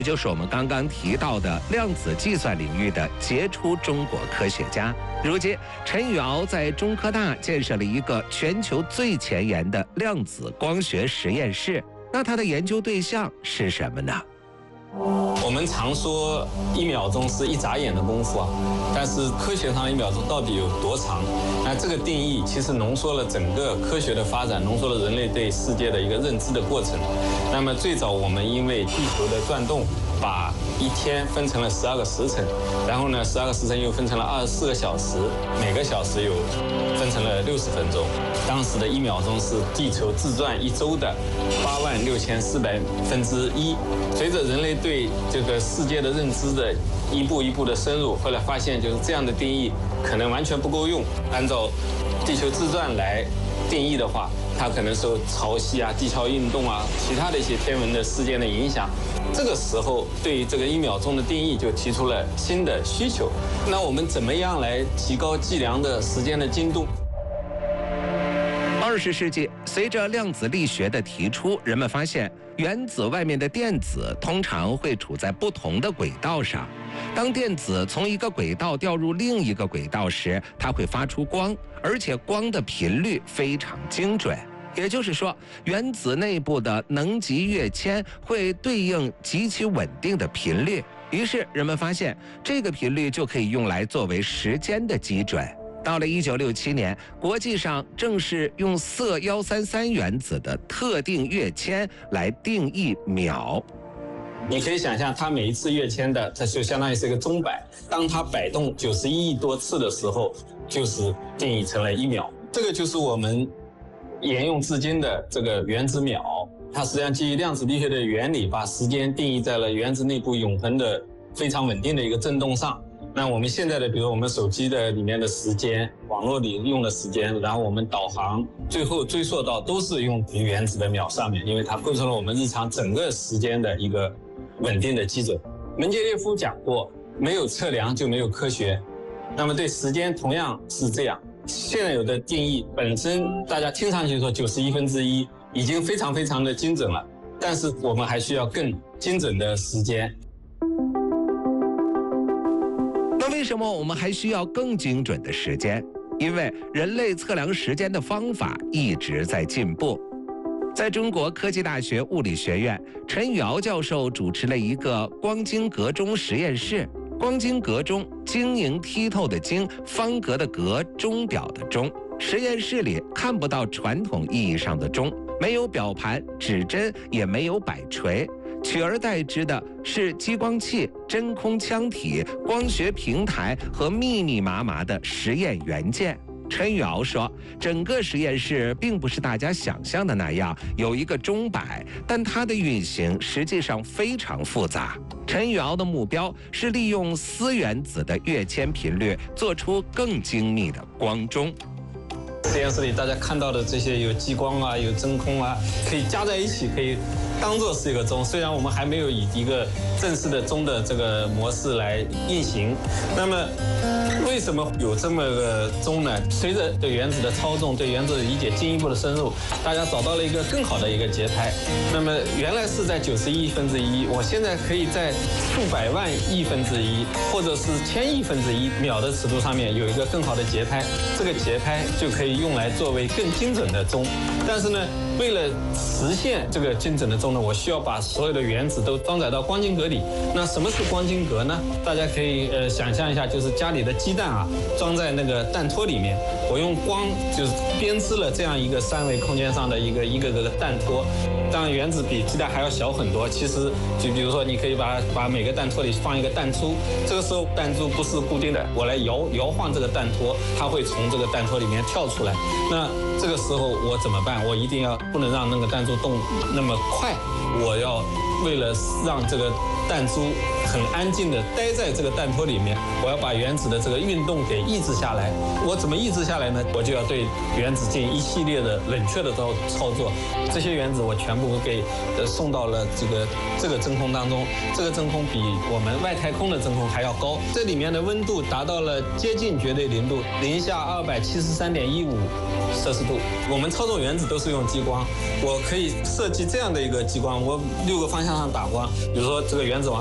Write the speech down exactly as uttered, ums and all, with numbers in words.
也就是我们刚刚提到的量子计算领域的杰出中国科学家。如今，陈宇敖在中科大建设了一个全球最前沿的量子光学实验室。那他的研究对象是什么呢？ 我们常说一秒钟是一眨眼的功夫啊，但是科学上的一秒钟到底有多长？那这个定义其实浓缩了整个科学的发展，浓缩了人类对世界的一个认知的过程。那么最早我们因为地球的转动，把一天分成了十二个时辰，然后呢，十二个时辰又分成了二十四个小时，每个小时有分成了六十分钟。当时的一秒钟是地球自转一周的八万六千四百分之一。随着人类对这个世界的认知的一步一步的深入，后来发现就是这样的定义可能完全不够用。按照地球自转来定义的话，它可能受潮汐啊、地壳运动啊、其他的一些天文的事件的影响。这个时候，对于这个一秒钟的定义就提出了新的需求。那我们怎么样来提高计量的时间的精度？ 二十世纪，随着量子力学的提出，人们发现原子外面的电子通常会处在不同的轨道上。当电子从一个轨道掉入另一个轨道时，它会发出光，而且光的频率非常精准。也就是说，原子内部的能级跃迁会对应极其稳定的频率。于是人们发现，这个频率就可以用来作为时间的基准。到了一九六七年，国际上正式用铯一三三原子的特定跃迁来定义秒。 你可以想象，它每一次跃迁的，它就相当于是一个钟摆。当它摆动九十一亿多次的时候，就是定义成了一秒。这个就是我们沿用至今的这个原子秒。它实际上基于量子力学的原理，把时间定义在了原子内部永恒的、非常稳定的一个振动上。那我们现在的，比如我们手机的里面的时间，网络里用的时间，然后我们导航，最后追溯到都是用于原子的秒上面，因为它构成了我们日常整个时间的一个稳定的基准。门捷列夫讲过，没有测量就没有科学。那么对时间同样是这样，现在有的定义本身大家听上去说九十一分之一已经非常非常的精准了，但是我们还需要更精准的时间。 为什么我们还需要更精准的时间？因为人类测量时间的方法一直在进步。在中国科技大学物理学院，陈宇敖教授主持了一个光晶格钟实验室。光晶格钟，晶莹剔透的晶，方格的格，钟表的钟。实验室里看不到传统意义上的钟，没有表盘、指针，也没有摆锤。取而代之的是激光器、真空腔体、光学平台和密密麻麻的实验元件。陈宇敖说，整个实验室并不是大家想象的那样有一个钟摆，但它的运行实际上非常复杂。陈宇敖的目标是利用铯原子的跃迁频率，做出更精密的光钟。 实验室里大家看到的这些有激光啊，有真空啊，可以加在一起，可以当做是一个钟。虽然我们还没有以一个正式的钟的这个模式来运行，那么为什么有这么个钟呢？随着对原子的操纵、对原子的理解进一步的深入，大家找到了一个更好的一个节拍。那么原来是在九十亿分之一，我现在可以在数百万亿分之一，或者是千亿分之一秒的尺度上面有一个更好的节拍。这个节拍就可以用来作为更精准的钟。但是呢，为了实现这个精准的钟呢，我需要把所有的原子都装载到光晶格里。那什么是光晶格呢？大家可以呃想象一下，就是家里的鸡蛋啊，装在那个蛋托里面，我用光就是编织了这样一个三维空间上的一个一个个的蛋托。当然原子比鸡蛋还要小很多，其实就比如说你可以把把每个蛋托里放一个弹珠，这个时候弹珠不是固定的，我来摇摇晃这个蛋托，它会从这个蛋托里面跳出来。那这个时候我怎么办？我一定要不能让那个弹珠动那么快，我要为了让这个弹珠很安静的待在这个弹托里面，我要把原子的这个运动给抑制下来。我怎么抑制下来呢？我就要对原子进行一系列的冷却的操操作。这些原子我全部给呃送到了这个这个真空当中，这个真空比我们外太空的真空还要高，这里面的温度达到了接近绝对零度，零下二百七十三点一五摄氏度。我们操作原子都是用激光，我可以设计这样的一个激光，我六个方向上打光，比如说这个原子往